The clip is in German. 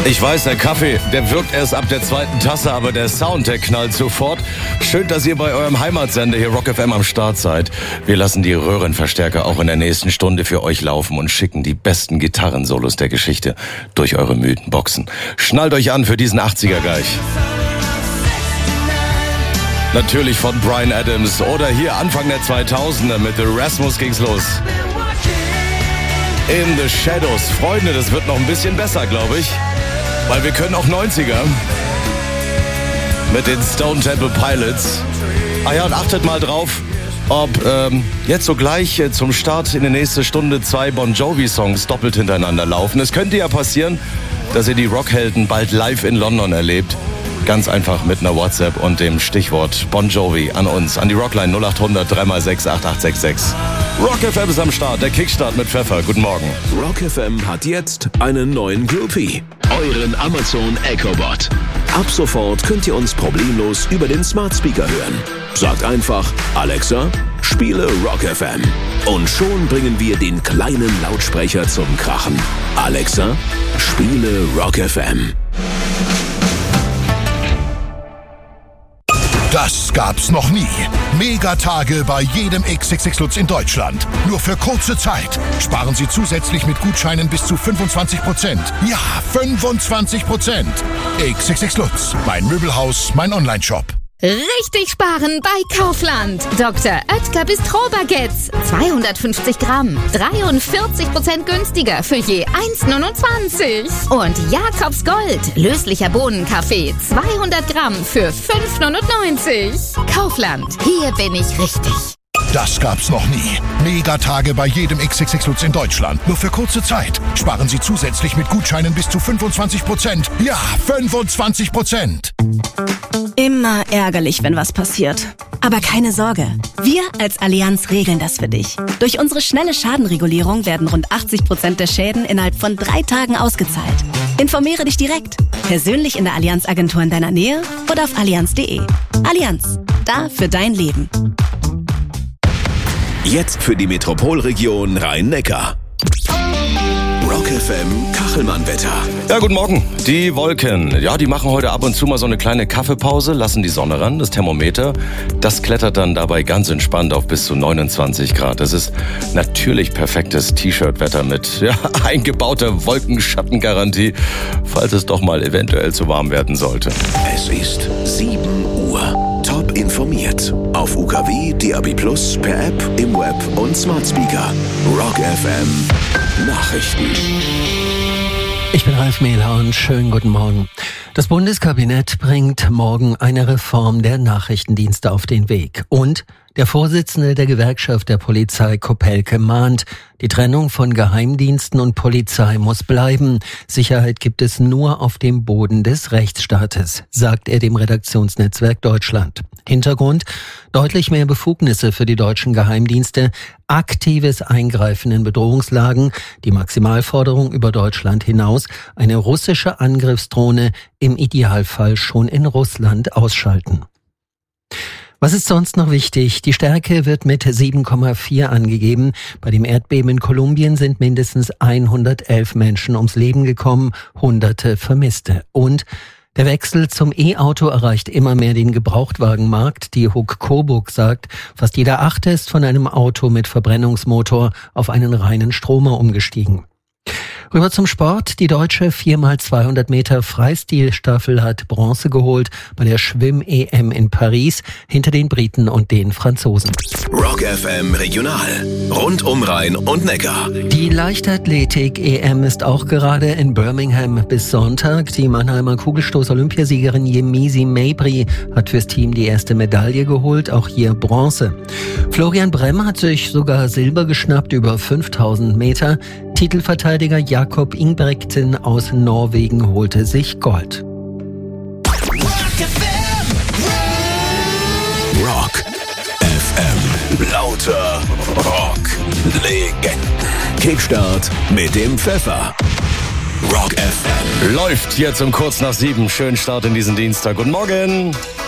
Ich weiß, der Kaffee, der wirkt erst ab der zweiten Tasse, aber der Sound, der knallt sofort. Schön, dass ihr bei eurem Heimatsender hier Rock FM am Start seid. Wir lassen die Röhrenverstärker auch in der nächsten Stunde für euch laufen und schicken die besten Gitarrensolos der Geschichte durch eure müden Boxen. Schnallt euch an für diesen 80er-Geich. Natürlich von Bryan Adams oder hier Anfang der 2000er mit Erasmus ging's los. In the Shadows. Freunde, das wird noch ein bisschen besser, glaube ich. Weil wir können auch 90er mit den Stone Temple Pilots. Ah ja, und achtet mal drauf, ob jetzt so gleich zum Start in die nächste Stunde 2 Bon Jovi-Songs doppelt hintereinander laufen. Es könnte ja passieren, dass ihr die Rockhelden bald live in London erlebt. Ganz einfach mit einer WhatsApp und dem Stichwort Bon Jovi an uns, an die Rockline 0800 3x6 8866. Rock FM ist am Start, der Kickstart mit Pfeffer. Guten Morgen. Rock FM hat jetzt einen neuen Groupie, euren Amazon Echo Bot. Ab sofort könnt ihr uns problemlos über den Smart Speaker hören. Sagt einfach, Alexa, spiele Rock FM. Und schon bringen wir den kleinen Lautsprecher zum Krachen. Alexa, spiele Rock FM. Das gab's noch nie. Megatage bei jedem XXX Lutz in Deutschland. Nur für kurze Zeit. Sparen Sie zusätzlich mit Gutscheinen bis zu 25%. Ja, 25%. XXX Lutz. Mein Möbelhaus, mein Onlineshop. Richtig sparen bei Kaufland. Dr. Oetker Bistro-Baguettes. 250 Gramm. 43% günstiger für je 1,29. Und Jakobs Gold. Löslicher Bohnenkaffee. 200 Gramm für 5,99. Kaufland. Hier bin ich richtig. Das gab's noch nie. Megatage bei jedem XXX Lutz in Deutschland. Nur für kurze Zeit. Sparen Sie zusätzlich mit Gutscheinen bis zu 25%. Ja, 25%. Immer ärgerlich, wenn was passiert. Aber keine Sorge. Wir als Allianz regeln das für dich. Durch unsere schnelle Schadenregulierung werden rund 80% der Schäden innerhalb von 3 Tagen ausgezahlt. Informiere dich direkt. Persönlich in der Allianz-Agentur in deiner Nähe oder auf allianz.de. Allianz. Da für dein Leben. Jetzt für die Metropolregion Rhein-Neckar. Rock FM Kachelmann-Wetter. Ja, guten Morgen. Die Wolken, ja, die machen heute ab und zu mal so eine kleine Kaffeepause, lassen die Sonne ran, das Thermometer. Das klettert dann dabei ganz entspannt auf bis zu 29 Grad. Das ist natürlich perfektes T-Shirt-Wetter mit eingebauter Wolkenschattengarantie, falls es doch mal eventuell zu warm werden sollte. Es ist 7 Uhr. Top informiert. Auf UKW, DAB+, per App, im Web und Smart Speaker. Rock FM Nachrichten. Ich bin Ralf Mehler und schönen guten Morgen. Das Bundeskabinett bringt morgen eine Reform der Nachrichtendienste auf den Weg. Und der Vorsitzende der Gewerkschaft der Polizei, Kopelke, mahnt, die Trennung von Geheimdiensten und Polizei muss bleiben. Sicherheit gibt es nur auf dem Boden des Rechtsstaates, sagt er dem Redaktionsnetzwerk Deutschland. Hintergrund: deutlich mehr Befugnisse für die deutschen Geheimdienste, aktives Eingreifen in Bedrohungslagen, die Maximalforderung über Deutschland hinaus, eine russische Angriffsdrohne im Idealfall schon in Russland ausschalten. Was ist sonst noch wichtig? Die Stärke wird mit 7,4 angegeben. Bei dem Erdbeben in Kolumbien sind mindestens 111 Menschen ums Leben gekommen, Hunderte Vermisste. Und der Wechsel zum E-Auto erreicht immer mehr den Gebrauchtwagenmarkt. Die Huck Coburg sagt, fast jeder 8. ist von einem Auto mit Verbrennungsmotor auf einen reinen Stromer umgestiegen. Rüber zum Sport. Die deutsche 4x200 Meter Freistilstaffel hat Bronze geholt bei der Schwimm-EM in Paris hinter den Briten und den Franzosen. Rock FM Regional. Rund um Rhein und Neckar. Die Leichtathletik-EM ist auch gerade in Birmingham bis Sonntag. Die Mannheimer Kugelstoß-Olympiasiegerin Yemisi Mabry hat fürs Team die erste Medaille geholt, auch hier Bronze. Florian Bremm hat sich sogar Silber geschnappt über 5000 Meter. Titelverteidiger Jakob Ingebrigtsen aus Norwegen holte sich Gold. Rock FM. Lauter Rock. Legenden. Kickstart mit dem Pfeffer. Rock FM. Läuft jetzt um kurz nach 7. Schönen Start in diesen Dienstag. Guten Morgen.